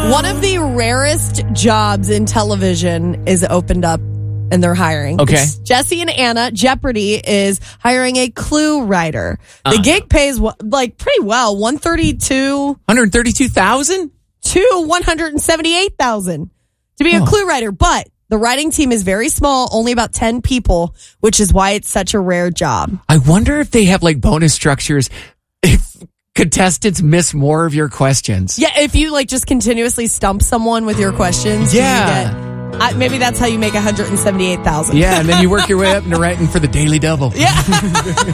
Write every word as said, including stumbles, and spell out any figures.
One of the rarest jobs in television is opened up and they're hiring. Okay. It's Jesse and Anna. Jeopardy is hiring a clue writer. The Uh. gig pays like pretty well, one thirty-two one hundred thirty-two thousand to one hundred seventy-eight thousand to be a Oh. clue writer. But the writing team is very small, only about ten people, which is why it's such a rare job. I wonder if they have like bonus structures if contestants miss more of your questions. Yeah, if you like just continuously stump someone with your questions, Yeah. you get, I, maybe that's how you make one hundred seventy-eight thousand. Yeah, and then you work your way up into writing for the Daily Double. Yeah.